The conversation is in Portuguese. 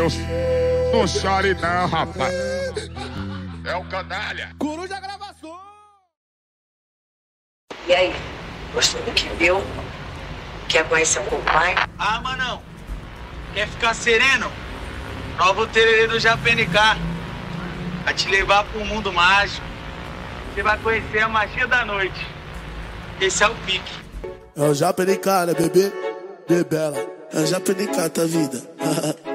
Não chore não, rapaz. É o canalha. Coruja Gravação. E aí? Gostou do que viu? Quer conhecer um pouco mais? Ah, Manão. Quer ficar sereno? Prova o tererê do Japenicá. Vai te levar pro mundo mágico. Você vai conhecer a magia da noite. Esse é o pique. É o Japenicá, né, bebê? De bela. É o Japenicá, tá vida.